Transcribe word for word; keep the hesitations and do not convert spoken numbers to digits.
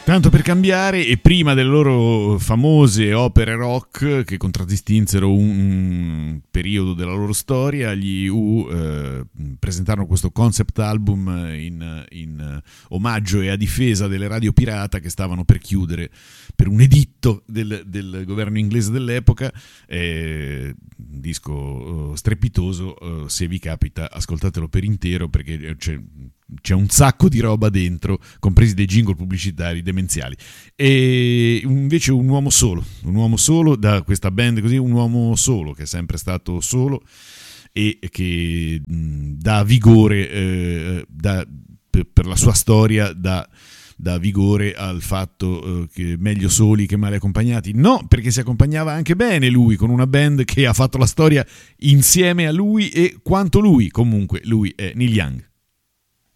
Tanto per cambiare, e prima delle loro famose opere rock che contraddistinsero un periodo della loro storia, gli U eh, presentarono questo concept album in, in omaggio e a difesa delle radio pirata che stavano per chiudere per un editto del, del governo inglese dell'epoca. Eh, un disco eh, strepitoso, eh, se vi capita ascoltatelo per intero, perché c'è c'è un sacco di roba dentro, compresi dei jingle pubblicitari demenziali. E invece un uomo solo, un uomo solo da questa band così, un uomo solo che è sempre stato solo e che mh, dà vigore, eh, dà, per, per la sua storia, dà dà vigore al fatto eh, che meglio soli che male accompagnati. No, perché si accompagnava anche bene lui con una band che ha fatto la storia insieme a lui e quanto lui. Comunque lui è Neil Young.